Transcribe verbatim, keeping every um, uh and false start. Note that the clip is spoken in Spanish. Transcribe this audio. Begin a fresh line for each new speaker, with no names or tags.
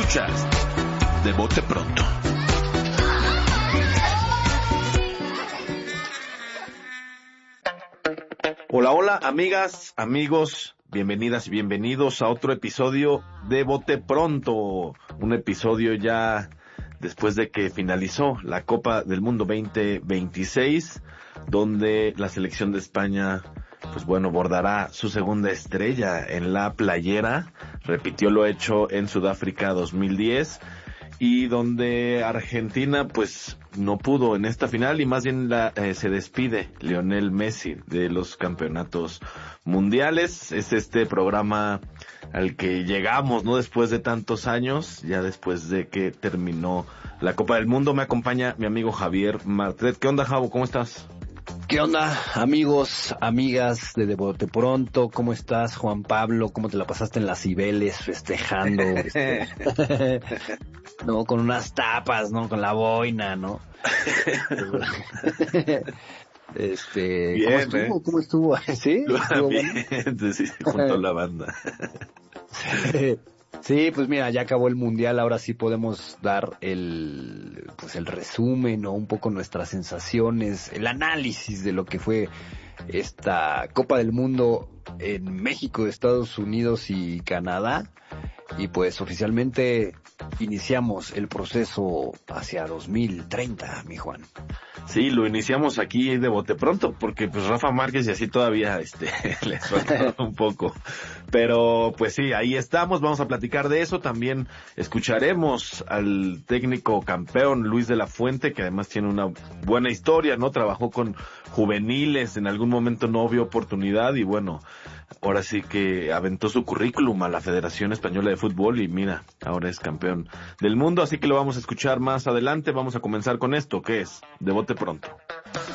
Escuchas De Bote Pronto. Hola, hola, amigas, amigos, bienvenidas y bienvenidos a otro episodio de Bote Pronto. Un episodio ya después de que finalizó la Copa del Mundo veinte veintiséis, donde la selección de España, pues bueno, bordará su segunda estrella en la playera. Repitió lo hecho en Sudáfrica dos mil diez. Y donde Argentina pues no pudo en esta final y más bien la, eh, se despide Lionel Messi de los campeonatos mundiales. Es este programa al que llegamos, ¿no? Después de tantos años, ya después de que terminó la Copa del Mundo. Me acompaña mi amigo Javier Martret. ¿Qué onda, Javo? ¿Cómo estás?
¿Qué onda, amigos, amigas de De Bote Pronto? ¿Cómo estás, Juan Pablo? ¿Cómo te la pasaste en las Cibeles festejando? este, no, con unas tapas, ¿no? Con la boina, ¿no? este,
bien,
¿cómo estuvo?
¿eh?
¿Cómo estuvo? ¿Sí? ¿Estuvo
Bien, bueno? Sí, junto a la banda.
Sí, pues mira, ya acabó el mundial, ahora sí podemos dar el, pues el resumen o un poco nuestras sensaciones, el análisis de lo que fue esta Copa del Mundo en México, Estados Unidos y Canadá. Y pues oficialmente iniciamos el proceso hacia dos mil treinta, mi Juan.
Sí, lo iniciamos aquí de bote pronto, porque pues Rafa Márquez y así todavía este les falta un poco. Pero pues sí, ahí estamos, vamos a platicar de eso. También escucharemos al técnico campeón Luis de la Fuente, que además tiene una buena historia, ¿no? Trabajó con juveniles, en algún momento no vio oportunidad y bueno, ahora sí que aventó su currículum a la Federación Española de Fútbol y mira, ahora es campeón del mundo, así que lo vamos a escuchar más adelante. Vamos a comenzar con esto, que es De Bote Pronto.